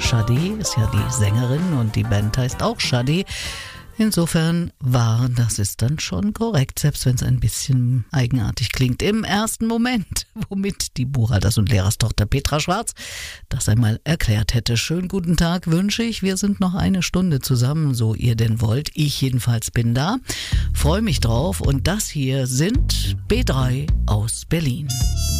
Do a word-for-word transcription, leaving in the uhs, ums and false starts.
Sade ist ja die Sängerin und die Band heißt auch Sade. Insofern war, das ist dann schon korrekt, selbst wenn es ein bisschen eigenartig klingt im ersten Moment, womit die Buchhalters- und Lehrerstochter Petra Schwarz das einmal erklärt hätte. Schönen guten Tag wünsche ich. Wir sind noch eine Stunde zusammen, so ihr denn wollt. Ich jedenfalls bin da, freue mich drauf und das hier sind B drei aus Berlin.